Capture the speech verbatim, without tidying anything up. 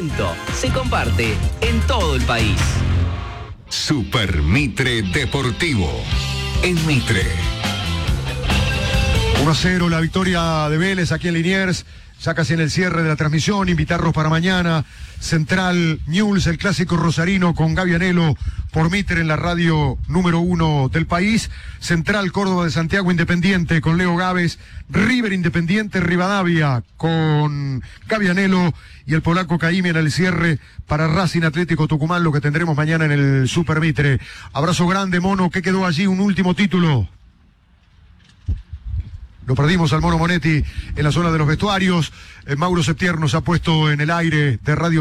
momento se comparte en todo el país. Super Mitre Deportivo. En Mitre. uno a cero la victoria de Vélez aquí en Liniers. Ya casi en el cierre de la transmisión, invitarlos para mañana. Central Newell's, el clásico rosarino con Gaby Anelo por Mitre en la radio número uno del país. Central Córdoba de Santiago Independiente con Leo Gávez. River Independiente Rivadavia con Gaby Anelo y el polaco Caimi en el cierre para Racing Atlético Tucumán, lo que tendremos mañana en el Super Mitre. Abrazo grande, Mono. ¿Qué quedó allí? Un último título. Lo perdimos al Mono Monetti en la zona de los vestuarios. Eh, Mauro Septier nos ha puesto en el aire de Radio